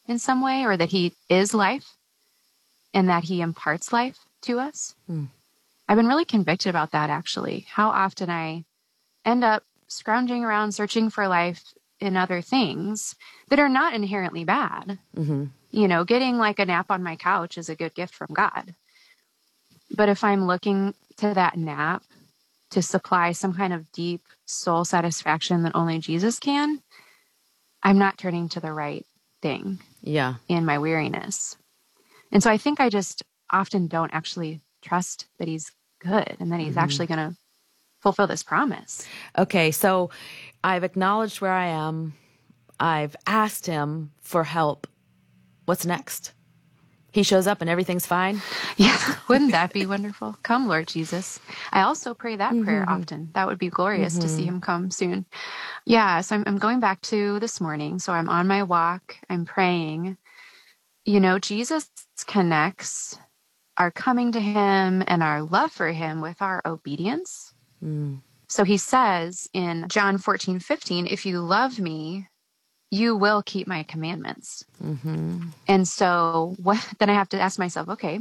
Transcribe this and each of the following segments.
in some way, or that he is life and that he imparts life to us. I've been really convicted about that, actually, how often I end up scrounging around searching for life in other things that are not inherently bad. You know, getting like a nap on my couch is a good gift from God. But if I'm looking to that nap to supply some kind of deep soul satisfaction that only Jesus can, I'm not turning to the right thing in my weariness. And so I think I just often don't actually trust that he's good and that he's actually going to fulfill this promise. Okay, so I've acknowledged where I am. I've asked him for help. What's next? He shows up and everything's fine? Yeah, wouldn't that be wonderful? Come, Lord Jesus. I also pray that prayer often. That would be glorious to see him come soon. Yeah, so I'm going back to this morning. So I'm on my walk. I'm praying. You know, Jesus connects our coming to him and our love for him with our obedience. So he says in John 14:15, if you love me, you will keep my commandments. And so then I have to ask myself, okay,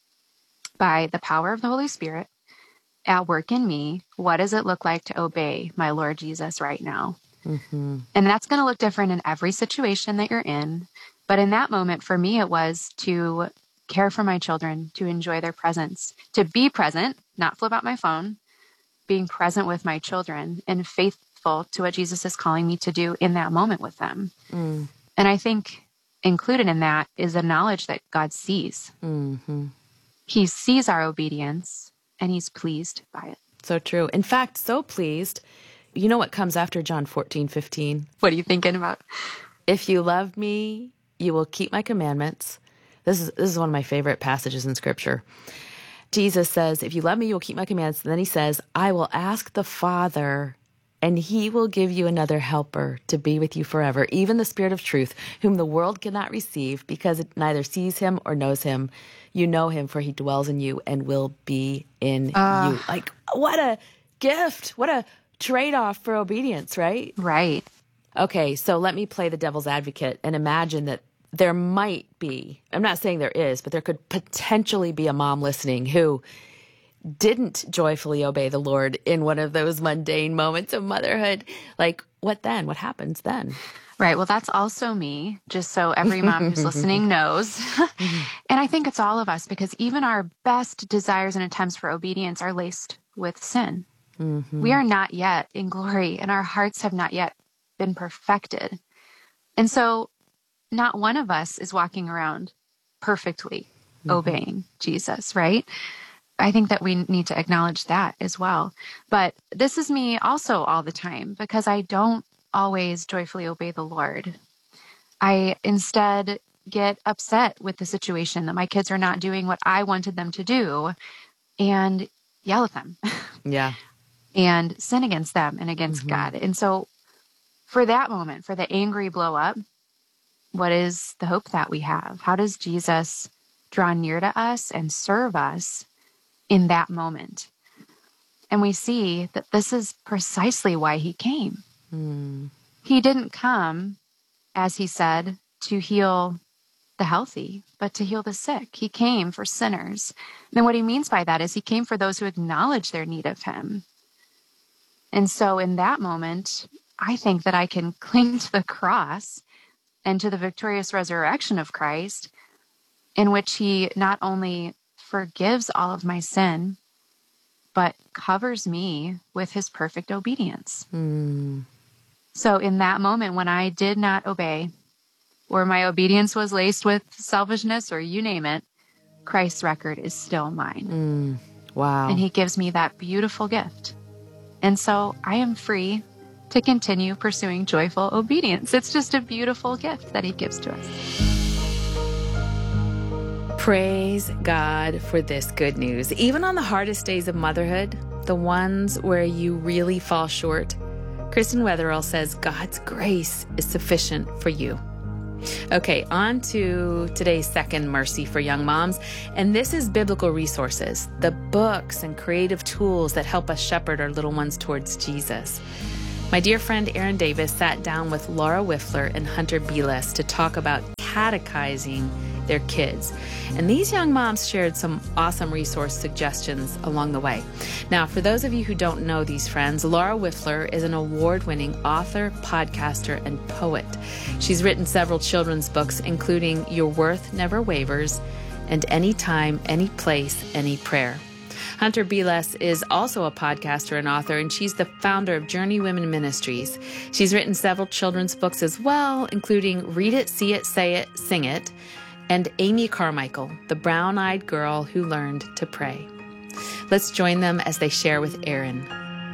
by the power of the Holy Spirit at work in me, what does it look like to obey my Lord Jesus right now? And that's going to look different in every situation that you're in. But in that moment, for me, it was to care for my children, to enjoy their presence, to be present, not flip out my phone, being present with my children and faithful to what Jesus is calling me to do in that moment with them. And I think included in that is the knowledge that God sees. He sees our obedience and he's pleased by it. So true. In fact, so pleased. You know what comes after John 14:15? What are you thinking about? If you love me, you will keep my commandments. This is one of my favorite passages in Scripture. Jesus says, if you love me, you will keep my commandments. And then he says, I will ask the Father, and he will give you another helper to be with you forever, even the Spirit of truth, whom the world cannot receive because it neither sees him or knows him. You know him, for he dwells in you and will be in you. Like, what a gift. What a trade-off for obedience, right? Right. Okay, so let me play the devil's advocate and imagine that there might be, I'm not saying there is, but there could potentially be a mom listening who didn't joyfully obey the Lord in one of those mundane moments of motherhood. Like, what then? What happens then? Right. Well, that's also me, just so every mom who's listening knows. And I think it's all of us, because even our best desires and attempts for obedience are laced with sin. We are not yet in glory, and our hearts have not yet been perfected. And so not one of us is walking around perfectly obeying Jesus, right? I think that we need to acknowledge that as well. But this is me also all the time, because I don't always joyfully obey the Lord. I instead get upset with the situation that my kids are not doing what I wanted them to do and yell at them. Yeah. And sin against them and against God. And so for that moment, for the angry blow up, what is the hope that we have? How does Jesus draw near to us and serve us in that moment? And we see that this is precisely why he came. He didn't come, as he said, to heal the healthy, but to heal the sick. He came for sinners. And what he means by that is he came for those who acknowledge their need of him. And so in that moment, I think that I can cling to the cross and to the victorious resurrection of Christ, in which he not only forgives all of my sin, but covers me with his perfect obedience. So in that moment when I did not obey, or my obedience was laced with selfishness, or you name it, Christ's record is still mine. Wow. And he gives me that beautiful gift. And so I am free to continue pursuing joyful obedience. It's just a beautiful gift that he gives to us. Praise God for this good news. Even on the hardest days of motherhood, the ones where you really fall short, Kristen Wetherell says God's grace is sufficient for you. Okay, on to today's second mercy for young moms. And this is biblical resources, the books and creative tools that help us shepherd our little ones towards Jesus. My dear friend Erin Davis sat down with Laura Wiffler and Hunter Beales to talk about catechizing their kids. And these young moms shared some awesome resource suggestions along the way. Now, for those of you who don't know these friends, Laura Wiffler is an award-winning author, podcaster, and poet. She's written several children's books, including Your Worth Never Wavers and Anytime, Any Place, Any Prayer. Hunter Beles is also a podcaster and author, and she's the founder of Journey Women Ministries. She's written several children's books as well, including Read It, See It, Say It, Sing It, and Amy Carmichael, the brown-eyed girl who learned to pray. Let's join them as they share with Aaron.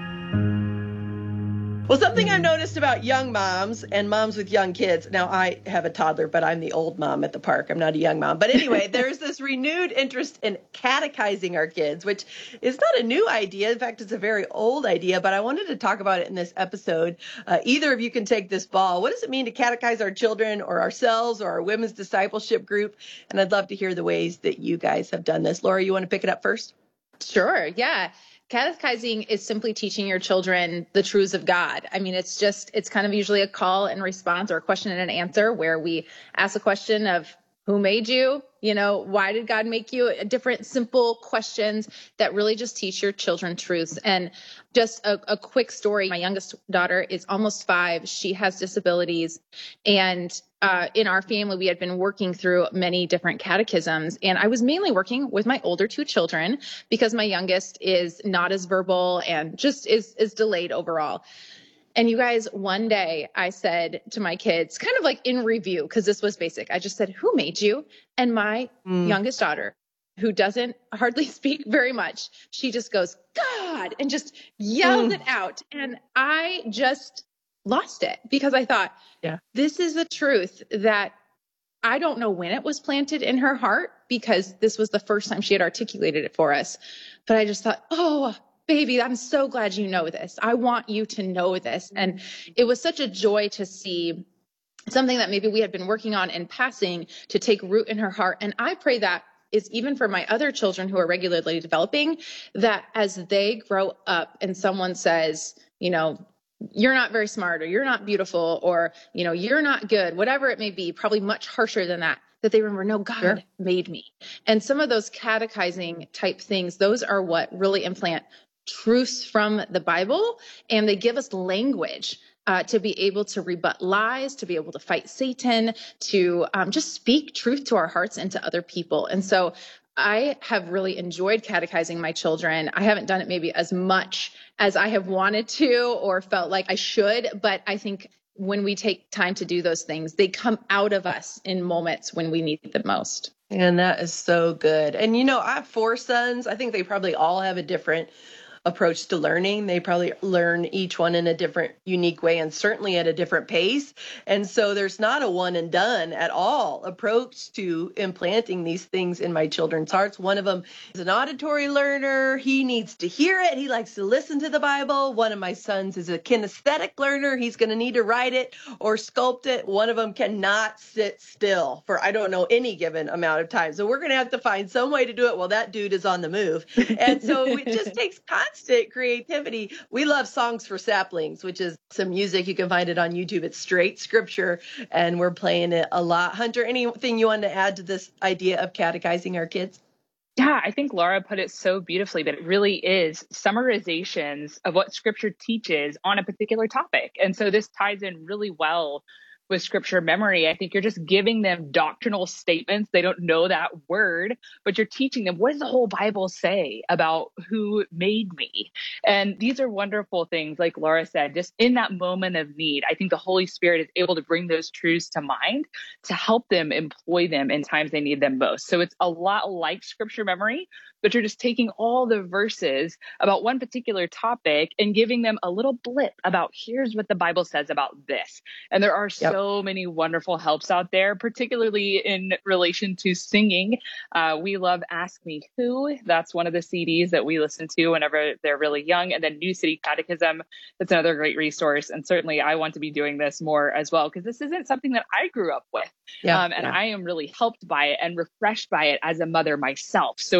Well, something I've noticed about young moms and moms with young kids. Now, I have a toddler, but I'm the old mom at the park. I'm not a young mom. But anyway, there's this renewed interest in catechizing our kids, which is not a new idea. In fact, it's a very old idea, but I wanted to talk about it in this episode. Either of you can take this ball. What does it mean to catechize our children or ourselves or our women's discipleship group? And I'd love to hear the ways that you guys have done this. Laura, you want to pick it up first? Sure. Yeah. Catechizing is simply teaching your children the truths of God. I mean, it's kind of usually a call and response or a question and an answer where we ask a question of who made you? You know, why did God make you? Different simple questions that really just teach your children truths. And just a quick story. My youngest daughter is almost 5. She has disabilities. And in our family, we had been working through many different catechisms. And I was mainly working with my older 2 children because my youngest is not as verbal and just is delayed overall. And you guys, one day I said to my kids, kind of like in review, because this was basic. I just said, who made you? And my youngest daughter, who doesn't hardly speak very much, she just goes, God, and just yelled it out. And I just lost it because I thought, this is a truth that I don't know when it was planted in her heart because this was the first time she had articulated it for us. But I just thought, oh, baby, I'm so glad you know this. I want you to know this. And it was such a joy to see something that maybe we had been working on in passing to take root in her heart. And I pray that is even for my other children who are regularly developing, that as they grow up and someone says, you know, you're not very smart or you're not beautiful or, you know, you're not good, whatever it may be, probably much harsher than that they remember, no, God made me. And some of those catechizing type things, those are what really implant truths from the Bible, and they give us language to be able to rebut lies, to be able to fight Satan, to just speak truth to our hearts and to other people. And so I have really enjoyed catechizing my children. I haven't done it maybe as much as I have wanted to or felt like I should, but I think when we take time to do those things, they come out of us in moments when we need them most. And that is so good. And, you know, I have 4 sons. I think they probably all have a different approach to learning. They probably learn each one in a different, unique way, and certainly at a different pace. And so there's not a one and done at all approach to implanting these things in my children's hearts. One of them is an auditory learner. He needs to hear it. He likes to listen to the Bible. One of my sons is a kinesthetic learner. He's going to need to write it or sculpt it. One of them cannot sit still for, I don't know, any given amount of time. So we're going to have to find some way to do it while that dude is on the move. And so it just takes constant creativity. We love Songs for Saplings, which is some music. You can find it on YouTube. It's straight scripture, and we're playing it a lot. Hunter, anything you want to add to this idea of catechizing our kids? Yeah, I think Laura put it so beautifully that it really is summarizations of what scripture teaches on a particular topic. And so this ties in really well with scripture memory. I think you're just giving them doctrinal statements. They don't know that word, but you're teaching them, what does the whole Bible say about who made me? And these are wonderful things, like Laura said, just in that moment of need. I think the Holy Spirit is able to bring those truths to mind to help them employ them in times they need them most. So it's a lot like scripture memory, but you're just taking all the verses about one particular topic and giving them a little blip about here's what the Bible says about this. And there are so many wonderful helps out there, particularly in relation to singing. We love Ask Me Who. That's one of the CDs that we listen to whenever they're really young. And then New City Catechism. That's another great resource. And certainly I want to be doing this more as well, because this isn't something that I grew up with. I am really helped by it and refreshed by it as a mother myself. So it's such a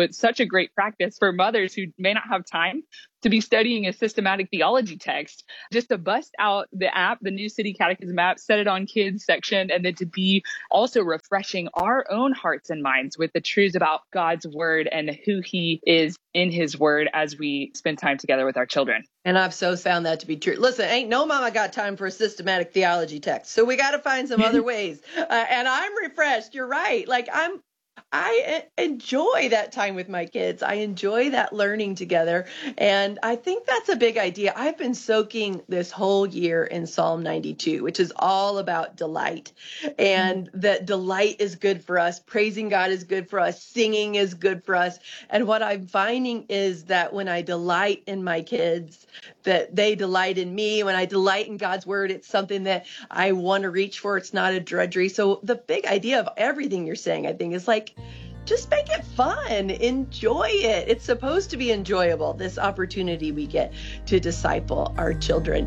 great practice for mothers who may not have time to be studying a systematic theology text, just to bust out the app, the New City Catechism app, set it on kids section, and then to be also refreshing our own hearts and minds with the truths about God's word and who he is in his word as we spend time together with our children. And I've so found that to be true. Listen, ain't no mama got time for a systematic theology text. So we got to find some other ways. And I'm refreshed. You're right. Like I enjoy that time with my kids. I enjoy that learning together. And I think that's a big idea. I've been soaking this whole year in Psalm 92, which is all about delight. And that delight is good for us. Praising God is good for us. Singing is good for us. And what I'm finding is that when I delight in my kids, that they delight in me. When I delight in God's word, it's something that I want to reach for. It's not a drudgery. So the big idea of everything you're saying, I think, is like, just make it fun. Enjoy it. It's supposed to be enjoyable, this opportunity we get to disciple our children.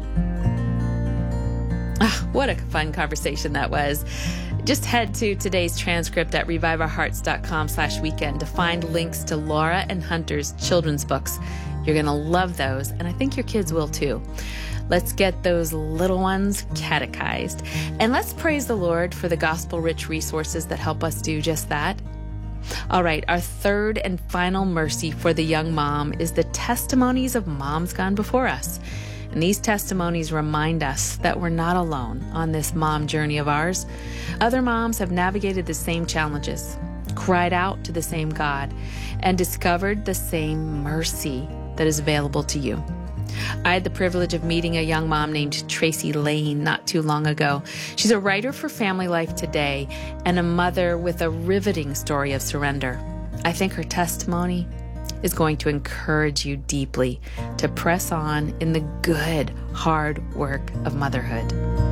Oh, what a fun conversation that was. Just head to today's transcript at reviveourhearts.com/weekend to find links to Laura and Hunter's children's books. You're going to love those, and I think your kids will too. Let's get those little ones catechized. And let's praise the Lord for the gospel-rich resources that help us do just that. All right, our third and final mercy for the young mom is the testimonies of moms gone before us. And these testimonies remind us that we're not alone on this mom journey of ours. Other moms have navigated the same challenges, cried out to the same God, and discovered the same mercy that is available to you. I had the privilege of meeting a young mom named Tracy Lane not too long ago. She's a writer for Family Life Today and a mother with a riveting story of surrender. I think her testimony is going to encourage you deeply to press on in the good, hard work of motherhood.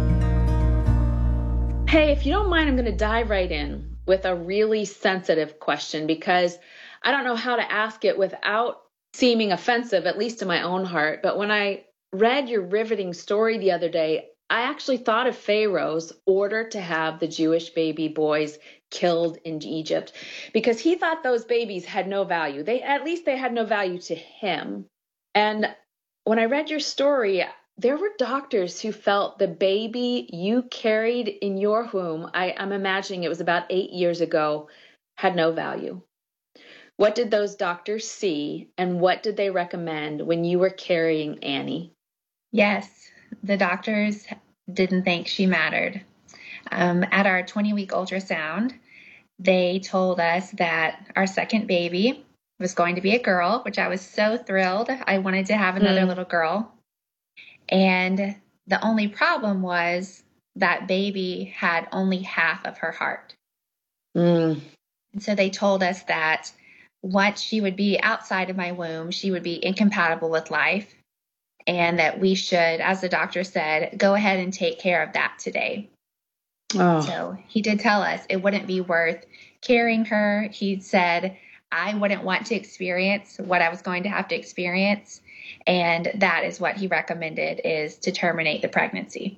Hey, if you don't mind, I'm going to dive right in with a really sensitive question because I don't know how to ask it without seeming offensive, at least to my own heart. But when I read your riveting story the other day, I actually thought of Pharaoh's order to have the Jewish baby boys killed in Egypt because he thought those babies had no value. They had no value to him. And when I read your story, there were doctors who felt the baby you carried in your womb, I'm imagining it was about 8 years ago, had no value. What did those doctors see, and what did they recommend when you were carrying Annie? Yes, the doctors didn't think she mattered. At our 20-week ultrasound, they told us that our second baby was going to be a girl, which I was so thrilled. I wanted to have another little girl. And the only problem was that baby had only half of her heart. And so they told us that once she would be outside of my womb, she would be incompatible with life, and that we should, as the doctor said, go ahead and take care of that today. So he did tell us it wouldn't be worth carrying her. He said, I wouldn't want to experience what I was going to have to experience. And that is what he recommended, is to terminate the pregnancy.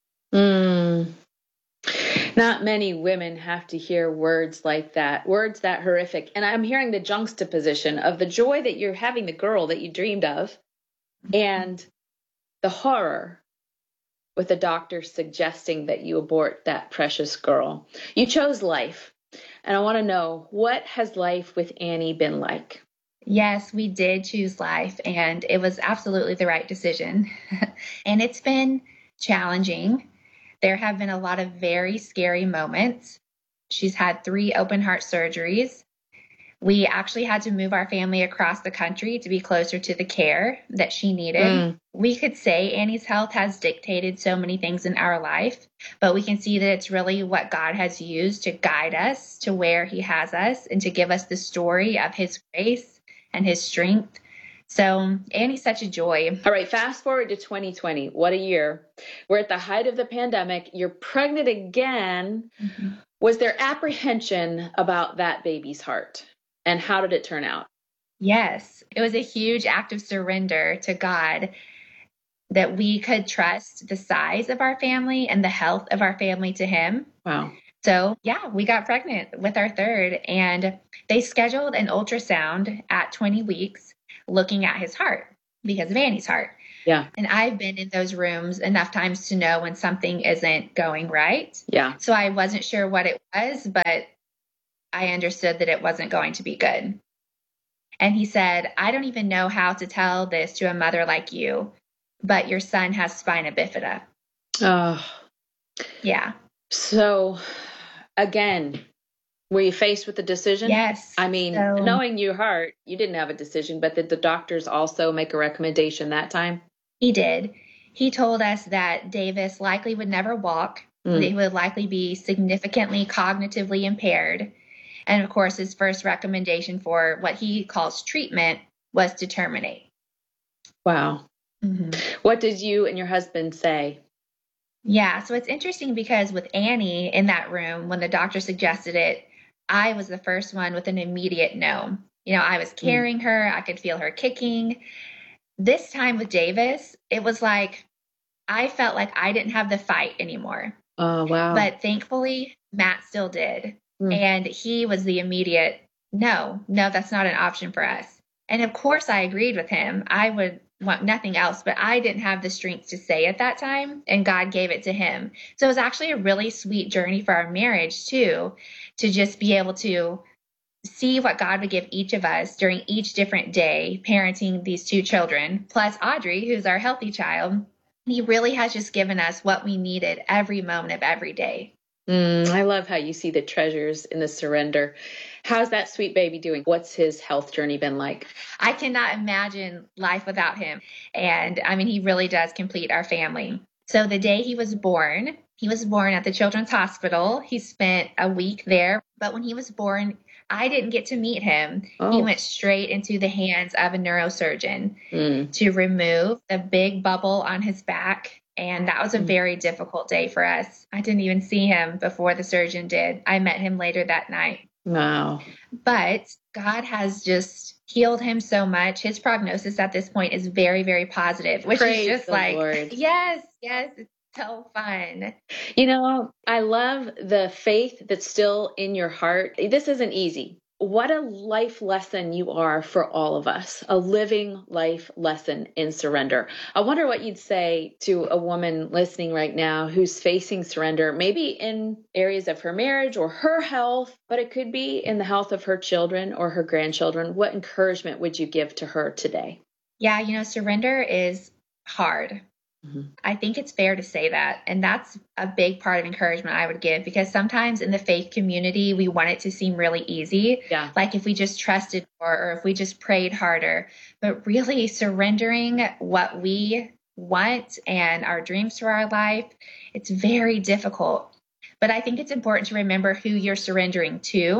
Not many women have to hear words like that, words that horrific. And I'm hearing the juxtaposition of the joy that you're having the girl that you dreamed of and the horror with the doctor suggesting that you abort that precious girl. You chose life. And I want to know, what has life with Annie been like? Yes, we did choose life, and it was absolutely the right decision. And it's been challenging. There have been a lot of very scary moments. She's had 3 open heart surgeries. We actually had to move our family across the country to be closer to the care that she needed. We could say Annie's health has dictated so many things in our life, but we can see that it's really what God has used to guide us to where he has us and to give us the story of his grace and his strength. So Annie's such a joy. All right, fast forward to 2020. What a year. We're at the height of the pandemic. You're pregnant again. Was there apprehension about that baby's heart? And how did it turn out? Yes, it was a huge act of surrender to God, that we could trust the size of our family and the health of our family to him. Wow. So yeah, we got pregnant with our third, and they scheduled an ultrasound at 20 weeks looking at his heart because of Annie's heart. Yeah. And I've been in those rooms enough times to know when something isn't going right. Yeah. So I wasn't sure what it was, but I understood that it wasn't going to be good. And he said, I don't even know how to tell this to a mother like you, but your son has spina bifida. Oh. Yeah. So again, were you faced with a decision? Yes. I mean, knowing your heart, you didn't have a decision, but did the doctors also make a recommendation that time? He did. He told us that Davis likely would never walk. He would likely be significantly cognitively impaired. And of course, his first recommendation for what he calls treatment was to terminate. Wow. Mm-hmm. What did you and your husband say? Yeah, so it's interesting because with Annie in that room, when the doctor suggested it, I was the first one with an immediate no. You know, I was carrying her. I could feel her kicking. This time with Davis, it was like I felt like I didn't have the fight anymore. Oh, wow. But thankfully, Matt still did. And he was the immediate, no, that's not an option for us. And of course, I agreed with him. I would want nothing else, but I didn't have the strength to say at that time, and God gave it to him. So it was actually a really sweet journey for our marriage, too, to just be able to see what God would give each of us during each different day, parenting these two children, plus Audrey, who's our healthy child. He really has just given us what we needed every moment of every day. I love how you see the treasures in the surrender. How's that sweet baby doing? What's his health journey been like? I cannot imagine life without him. And I mean, he really does complete our family. So the day he was born at the Children's Hospital. He spent a week there. But when he was born, I didn't get to meet him. Oh. He went straight into the hands of a neurosurgeon to remove the big bubble on his back. And that was a very difficult day for us. I didn't even see him before the surgeon did. I met him later that night. Wow. But God has just healed him so much. His prognosis at this point is very, very positive, which Praise is just the like, Lord. Yes, it's so fun. You know, I love the faith that's still in your heart. This isn't easy. What a life lesson you are for all of us, a living life lesson in surrender. I wonder what you'd say to a woman listening right now who's facing surrender, maybe in areas of her marriage or her health, but it could be in the health of her children or her grandchildren. What encouragement would you give to her today? Yeah, you know, surrender is hard. I think it's fair to say that. And that's a big part of encouragement I would give, because sometimes in the faith community, we want it to seem really easy. Yeah. Like if we just trusted more or if we just prayed harder. But really surrendering what we want and our dreams for our life, it's very difficult. But I think it's important to remember who you're surrendering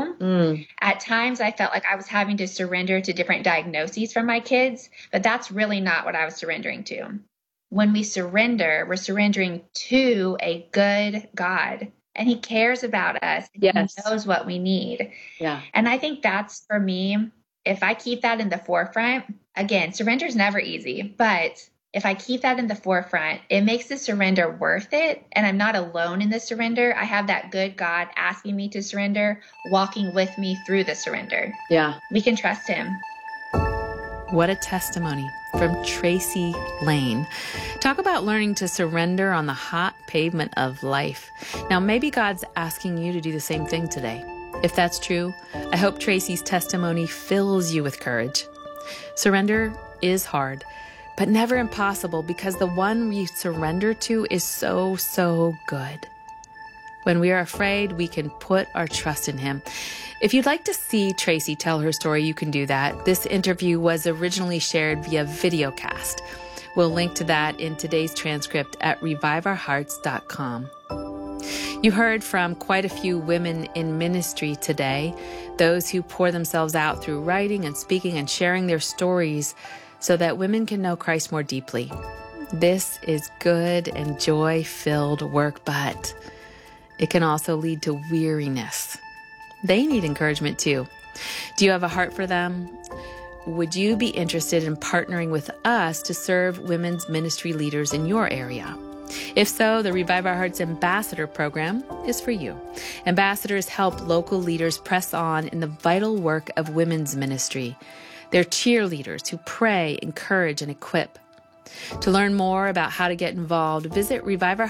to. At times, I felt like I was having to surrender to different diagnoses from my kids, but that's really not what I was surrendering to. When we surrender, we're surrendering to a good God, and he cares about us. Yes. He knows what we need. Yeah. And I think that's, for me, if I keep that in the forefront, again, surrender is never easy, but if I keep that in the forefront, it makes the surrender worth it. And I'm not alone in the surrender. I have that good God asking me to surrender, walking with me through the surrender. Yeah. We can trust him. What a testimony from Tracy Lane. Talk about learning to surrender on the hot pavement of life. Now, maybe God's asking you to do the same thing today. If that's true, I hope Tracy's testimony fills you with courage. Surrender is hard, but never impossible, because the one we surrender to is so, so good. When we are afraid, we can put our trust in him. If you'd like to see Tracy tell her story, you can do that. This interview was originally shared via videocast. We'll link to that in today's transcript at reviveourhearts.com. You heard from quite a few women in ministry today, those who pour themselves out through writing and speaking and sharing their stories so that women can know Christ more deeply. This is good and joy-filled work, but it can also lead to weariness. They need encouragement too. Do you have a heart for them? Would you be interested in partnering with us to serve women's ministry leaders in your area? If so, the Revive Our Hearts Ambassador Program is for you. Ambassadors help local leaders press on in the vital work of women's ministry. They're cheerleaders who pray, encourage, and equip. To learn more about how to get involved, visit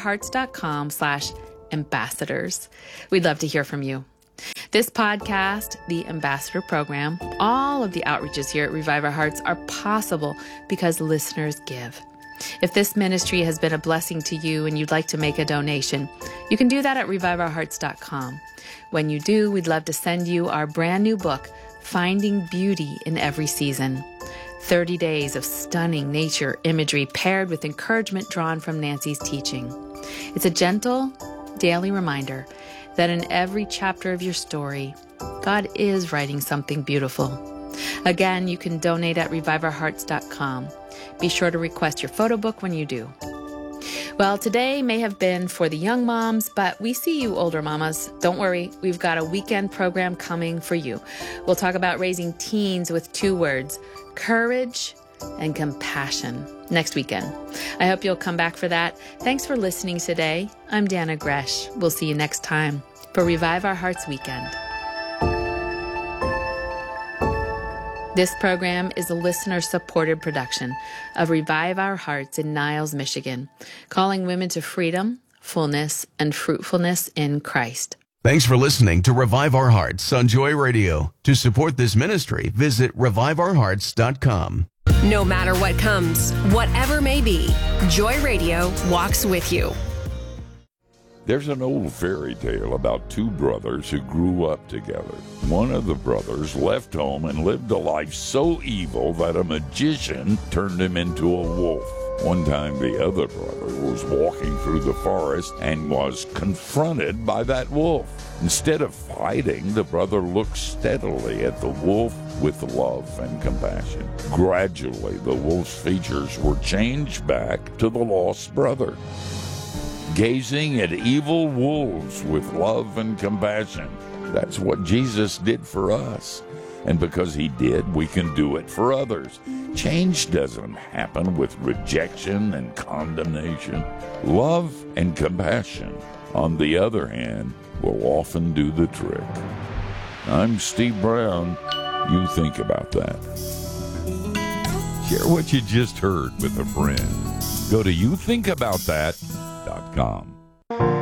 reviveourhearts.com/ambassadors. We'd love to hear from you. This podcast, the Ambassador Program, all of the outreaches here at Revive Our Hearts are possible because listeners give. If this ministry has been a blessing to you and you'd like to make a donation, you can do that at reviveourhearts.com. When you do, we'd love to send you our brand new book, Finding Beauty in Every Season. 30 days of stunning nature imagery paired with encouragement drawn from Nancy's teaching. It's a gentle, daily reminder that in every chapter of your story, God is writing something beautiful. Again, you can donate at reviveourhearts.com. Be sure to request your photo book when you do. Well, today may have been for the young moms, but we see you older mamas. Don't worry, we've got a weekend program coming for you. We'll talk about raising teens with 2 words, courage and compassion, next weekend. I hope you'll come back for that. Thanks for listening today. I'm Dana Gresh. We'll see you next time for Revive Our Hearts Weekend. This program is a listener-supported production of Revive Our Hearts in Niles, Michigan, calling women to freedom, fullness, and fruitfulness in Christ. Thanks for listening to Revive Our Hearts on Joy Radio. To support this ministry, visit reviveourhearts.com. No matter what comes, whatever may be, Joy Radio walks with you. There's an old fairy tale about 2 brothers who grew up together. One of the brothers left home and lived a life so evil that a magician turned him into a wolf. One time the other brother was walking through the forest and was confronted by that wolf. Instead of fighting, the brother looked steadily at the wolf with love and compassion. Gradually, the wolf's features were changed back to the lost brother. Gazing at evil wolves with love and compassion. That's what Jesus did for us. And because he did, we can do it for others. Change doesn't happen with rejection and condemnation. Love and compassion, on the other hand, will often do the trick. I'm Steve Brown. You think about that. Share what you just heard with a friend. Go to youthinkaboutthat.com.